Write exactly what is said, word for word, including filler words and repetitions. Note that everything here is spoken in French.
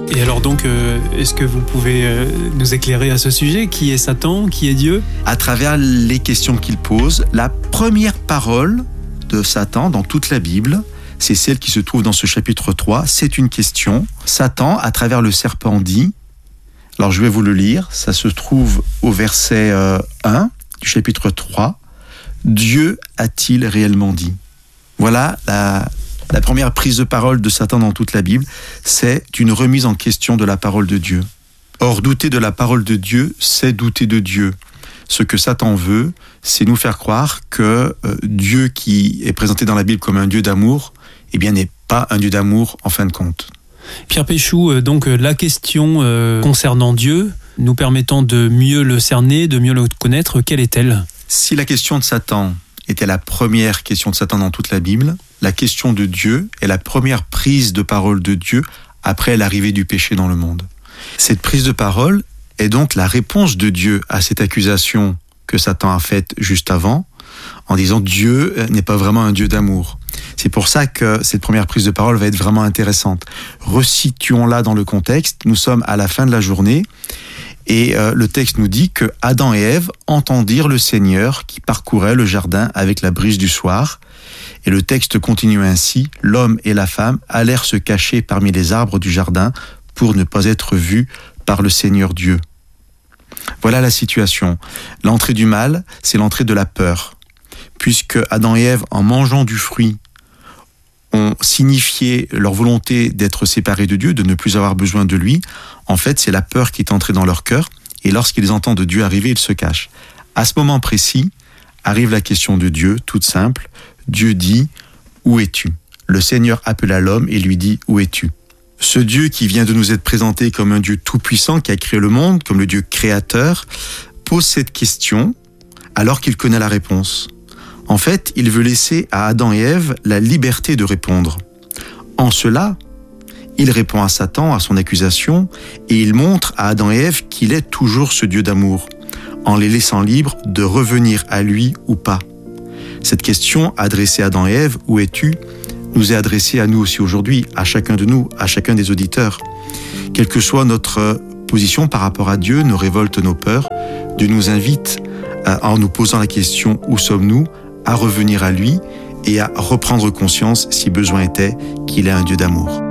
Et alors donc, euh, est-ce que vous pouvez euh, nous éclairer à ce sujet ? Qui est Satan ? Qui est Dieu ? À travers les questions qu'il pose, la première parole de Satan dans toute la Bible, c'est celle qui se trouve dans ce chapitre trois. C'est une question. Satan, à travers le serpent, dit, alors je vais vous le lire, ça se trouve au verset euh, un du chapitre trois. Dieu a-t-il réellement dit ? Voilà la, la première prise de parole de Satan dans toute la Bible, c'est une remise en question de la parole de Dieu. Or, douter de la parole de Dieu, c'est douter de Dieu. Ce que Satan veut, c'est nous faire croire que euh, Dieu qui est présenté dans la Bible comme un Dieu d'amour, eh bien, n'est pas un Dieu d'amour en fin de compte. Pierre Péchou, donc la question euh, concernant Dieu, nous permettant de mieux le cerner, de mieux le connaître, quelle est-elle ? Si la question de Satan était la première question de Satan dans toute la Bible, la question de Dieu est la première prise de parole de Dieu après l'arrivée du péché dans le monde. Cette prise de parole est donc la réponse de Dieu à cette accusation que Satan a faite juste avant, en disant Dieu n'est pas vraiment un Dieu d'amour. C'est pour ça que cette première prise de parole va être vraiment intéressante. Resituons-la dans le contexte. Nous sommes à la fin de la journée et euh, le texte nous dit que Adam et Ève entendirent le Seigneur qui parcourait le jardin avec la brise du soir. Et le texte continue ainsi. L'homme et la femme allèrent se cacher parmi les arbres du jardin pour ne pas être vus par le Seigneur Dieu. Voilà la situation. L'entrée du mal, c'est l'entrée de la peur. Puisque Adam et Ève, en mangeant du fruit, ont signifié leur volonté d'être séparés de Dieu, de ne plus avoir besoin de lui, en fait, c'est la peur qui est entrée dans leur cœur, et lorsqu'ils entendent Dieu arriver, ils se cachent. À ce moment précis, arrive la question de Dieu, toute simple. Dieu dit, « Où es-tu » Le Seigneur appela l'homme et lui dit, « Où es-tu » Ce Dieu qui vient de nous être présenté comme un Dieu tout-puissant, qui a créé le monde, comme le Dieu créateur, pose cette question alors qu'il connaît la réponse. En fait, il veut laisser à Adam et Ève la liberté de répondre. En cela, il répond à Satan, à son accusation, et il montre à Adam et Ève qu'il est toujours ce Dieu d'amour, en les laissant libres de revenir à lui ou pas. Cette question adressée à Adam et Ève, « Où es-tu ?» nous est adressée à nous aussi aujourd'hui, à chacun de nous, à chacun des auditeurs. Quelle que soit notre position par rapport à Dieu, nos révoltes, nos peurs, Dieu nous invite, en nous posant la question « Où sommes-nous ?» à revenir à lui et à reprendre conscience, si besoin était, qu'il est un Dieu d'amour.